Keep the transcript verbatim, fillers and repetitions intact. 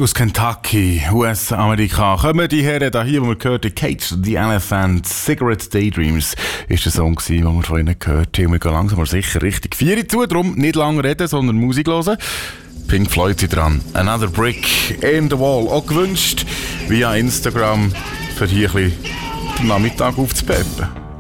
Aus Kentucky, U S-Amerika, kommen die Herren da hier, wo wir gehört haben, Cage the Elephant, Cigarette Daydreams, ist der Song gewesen, den wir von ihnen gehört haben. Wir gehen langsam aber sicher richtig vier zu, darum nicht lange reden, sondern Musik hören. Pink Floyd sind dran. Another Brick in the Wall, auch gewünscht via Instagram, für hier ein bisschen den Nachmittag aufzupeppen.